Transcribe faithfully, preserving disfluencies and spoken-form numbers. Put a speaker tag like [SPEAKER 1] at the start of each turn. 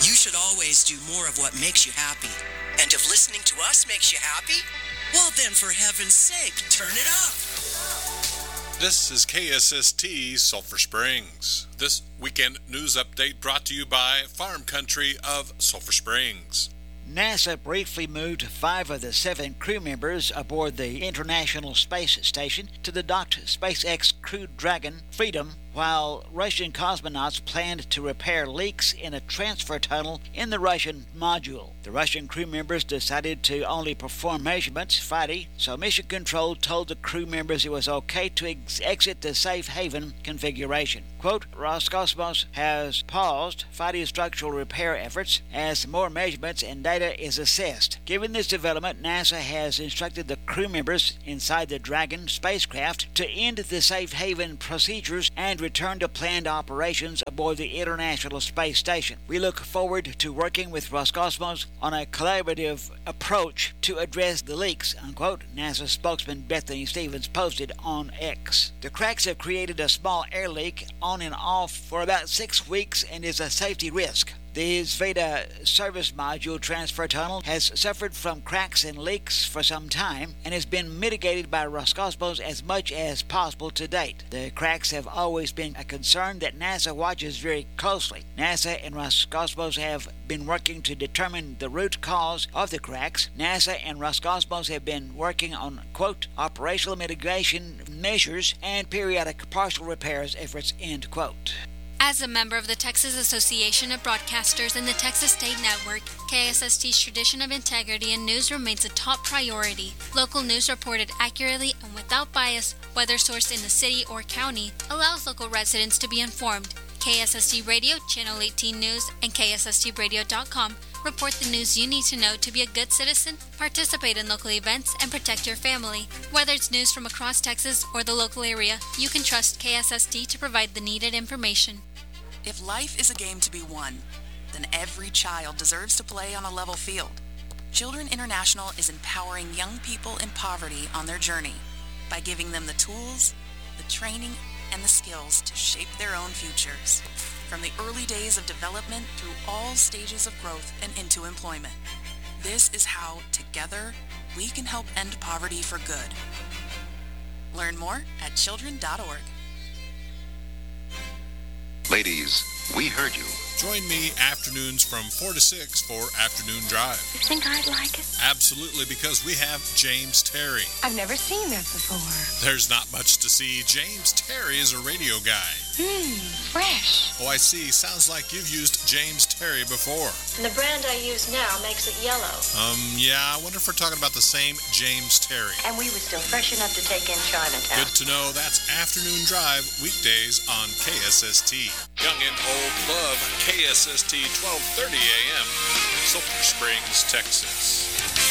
[SPEAKER 1] You should always do more of what makes you happy. And if listening to us makes you happy, well then, for heaven's sake, turn it up.
[SPEAKER 2] This is K S S T Sulphur Springs. This weekend news update brought to you by Farm Country of Sulphur Springs.
[SPEAKER 3] NASA briefly moved five of the seven crew members aboard the International Space Station to the docked SpaceX Crew Dragon Freedom, while Russian cosmonauts planned to repair leaks in a transfer tunnel in the Russian module. The Russian crew members decided to only perform measurements Friday, so Mission Control told the crew members it was okay to ex- exit the safe haven configuration. Quote, Roscosmos has paused Friday's structural repair efforts as more measurements and data is assessed. Given this development, NASA has instructed the crew members inside the Dragon spacecraft to end the safe haven procedures and return to planned operations aboard the International Space Station. We look forward to working with Roscosmos on a collaborative approach to address the leaks, unquote, NASA spokesman Bethany Stevens posted on X. The cracks have created a small air leak on and off for about six weeks and is a safety risk. The Zveda service module transfer tunnel has suffered from cracks and leaks for some time and has been mitigated by Roscosmos as much as possible to date. The cracks have always been a concern that NASA watches very closely. NASA and Roscosmos have been working to determine the root cause of the cracks. NASA and Roscosmos have been working on, quote, operational mitigation measures and periodic partial repairs efforts, end quote.
[SPEAKER 4] As a member of the Texas Association of Broadcasters and the Texas State Network, K S S T's tradition of integrity and news remains a top priority. Local news reported accurately and without bias, whether sourced in the city or county, allows local residents to be informed. K S S T Radio, Channel eighteen News, and K S S T radio dot com report the news you need to know to be a good citizen, participate in local events, and protect your family. Whether it's news from across Texas or the local area, you can trust K S S T to provide the needed information.
[SPEAKER 5] If life is a game to be won, then every child deserves to play on a level field. Children International is empowering young people in poverty on their journey by giving them the tools, the training, and the skills to shape their own futures, from the early days of development through all stages of growth and into employment. This is how, together, we can help end poverty for good. Learn more at children dot org.
[SPEAKER 6] Ladies, we heard you.
[SPEAKER 2] Join me afternoons from four to six for Afternoon Drive.
[SPEAKER 7] You think I'd like it?
[SPEAKER 2] Absolutely, because we have James Terry.
[SPEAKER 7] I've never seen that before.
[SPEAKER 2] There's not much to see. James Terry is a radio guy.
[SPEAKER 7] Mmm, fresh.
[SPEAKER 2] Oh, I see. Sounds like you've used James Terry before.
[SPEAKER 8] And the brand I use now makes it yellow.
[SPEAKER 2] Um, yeah, I wonder if we're talking about the same James Terry.
[SPEAKER 8] And we were still fresh enough to take in Chinatown.
[SPEAKER 2] Good to know. That's Afternoon Drive, weekdays on K S S T. Young and old love K S S T twelve thirty A M, Sulphur Springs, Texas.